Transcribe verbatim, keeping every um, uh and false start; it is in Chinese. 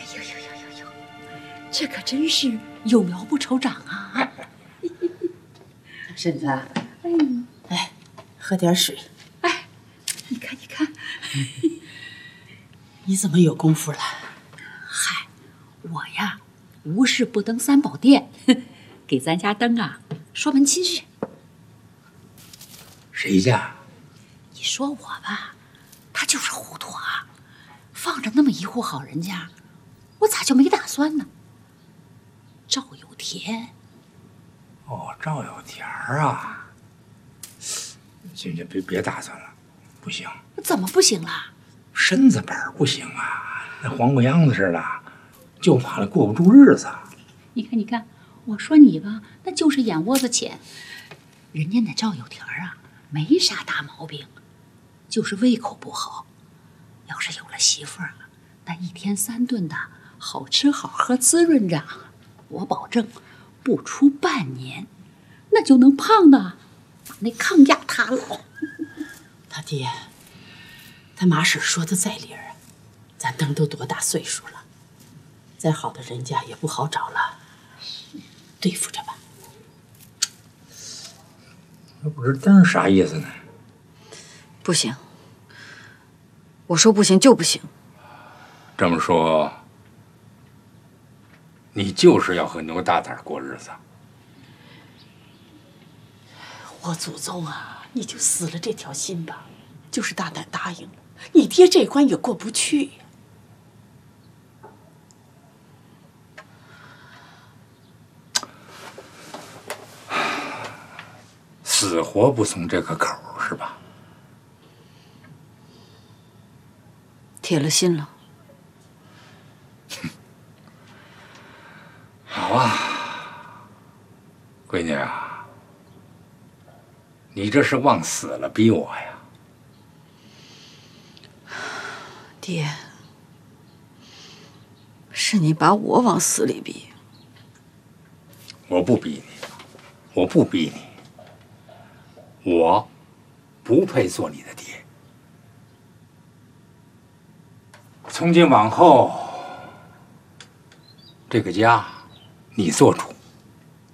呦呦呦呦呦，这可真是有苗不愁长啊！ 婶子，哎，哎，喝点水。 哎，你看，你看， 你怎么有功夫了？ 嗨，我呀，无事不登三宝殿，给咱家灯啊说门亲事。 谁家？ 你说我吧，他就是糊涂啊，放着那么一户好人家，我咋就没打算呢？赵有田。 哦，赵有田啊。行行，别别打算了，不行。 怎么不行了？ 身子板不行啊，那黄瓜秧子似的，就怕了过不住日子。 你看，你看，我说你吧，那就是眼窝子浅。人家那赵有田啊，没啥大毛病，就是胃口不好。要是有了媳妇儿，那一天三顿的好吃好喝滋润着，我保证不出半年，那就能胖的把那炕压塌了。 他爹，他马婶说的在理儿，咱灯都多大岁数了，再好的人家也不好找了，对付着吧。 那不知灯啥意思呢？ 不行，我说不行就不行。 这么说，你就是要和牛大胆过日子？ 我祖宗啊，你就死了这条心吧，就是大胆答应了，你爹这关也过不去呀。 死活不松这个口是吧？ 铁了心了。 好啊，闺女啊，你这是往死了逼我呀！ 爹，是你把我往死里逼。 我不逼你，我不逼你，我不配做你的爹。从今往后，这个家你做主。